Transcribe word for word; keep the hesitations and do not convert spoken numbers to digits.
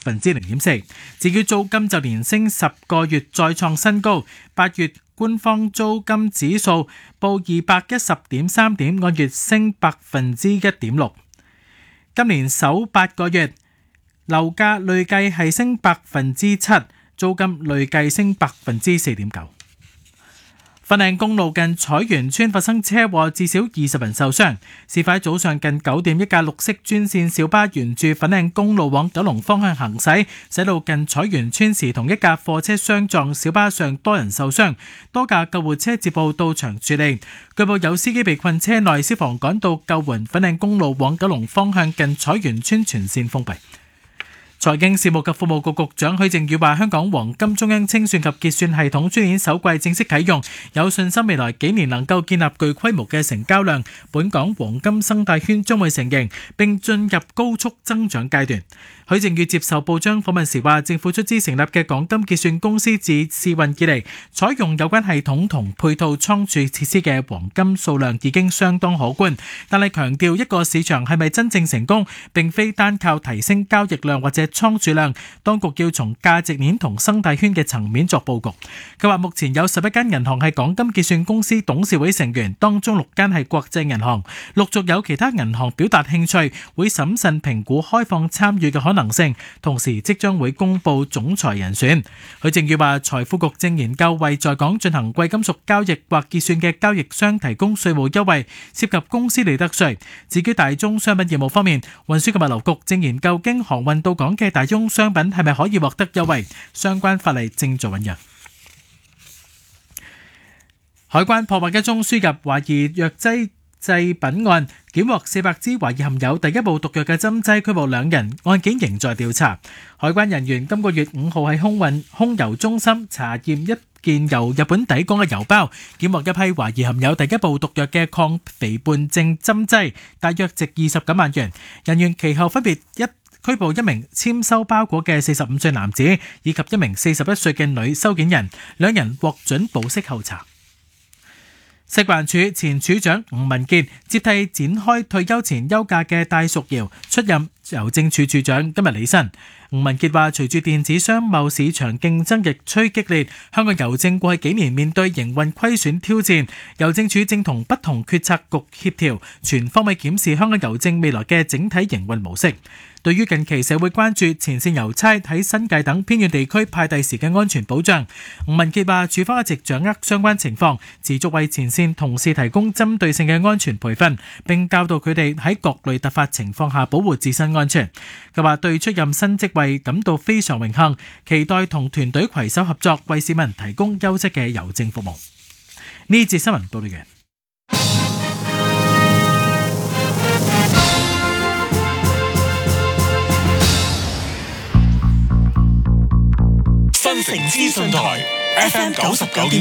分之零點四。至於租金就連升十個月再創新高，八月官方租金指數報二百一十點三點，按月升百分之一點六。今年首八個月樓價累計係升百分之七，租金累計升百分之四點九。粉嶺公路近彩園村發生車禍，至少二十人受傷。事發早上近九點，一架綠色專線小巴沿住粉嶺公路往九龍方向行駛，駛到近彩園村時同一架貨車相撞，小巴上多人受傷，多架救護車接報到場處理。據報有司機被困車內，消防趕到救援。粉嶺公路往九龍方向近彩園村全線封閉。財經事務及庫務局局長許正宇話：香港黃金中央清算及結算系統出年首季正式啟用，有信心未來幾年能夠建立具規模嘅成交量，本港黃金生態圈將會成形並進入高速增長階段。許正宇接受報章訪問時話：政府出資成立嘅港金結算公司自試運以嚟，採用有關系統同配套倉儲設施嘅黃金數量已經相當可觀，但係強調一個市場係咪真正成功，並非單靠提升交易量或者倉儲量，當局要從價值鏈同生態圈嘅層面作佈局。佢話目前有十一間銀行係港金結算公司董事會成員，當中六間係國際銀行，陸續有其他銀行表達興趣，會審慎評估開放參與嘅可能性，同時即將會公佈總裁人選。許正宇話財富局正研究為在港進行貴金屬交易或結算嘅交易商提供稅務優惠，涉及公司利得稅。至於大宗商品業務方面，運輸及物流局正研究經航運到港嘅大宗商品係咪可以獲得優惠，相關法例正在醞釀。海關破獲一宗輸入懷疑藥劑製品案，檢獲四百支懷疑含有第一部毒藥嘅針劑，拘捕兩人，案件仍在調查。海關人員今個月五號喺空運空郵中心查驗一件由日本抵港嘅郵包，檢獲一批懷疑含有第一部毒藥嘅抗肥胖症針劑，大約值二十九萬元。人員其後分別一拘捕一名簽收包裹嘅四十五歲男子，以及一名四十一歲嘅女收件人，兩人獲准保釋候查。食環署前署長吳文傑接替展開退休前休假嘅戴淑瑤出任郵政署署長，今日履新。吳文傑話：隨住電子商貿市場競爭日趨激烈，香港郵政過去幾年面對營運虧損挑戰，郵政署正同不同決策局協調，全方位檢視香港郵政未來嘅整體營運模式。對於近期社會關注前線郵差喺新界等偏遠地區派遞時嘅安全保障，吳文傑話：署方一直掌握相關情況，持續為前線同事提供針對性嘅安全培訓，並教導佢哋喺各類突發情況下保護自身安全。佢話對出任新職位感到非常榮幸，期待同團隊攜手合作，為市民提供優質嘅郵政服務。呢節新聞報道完。 新城資訊台 F M 九十九點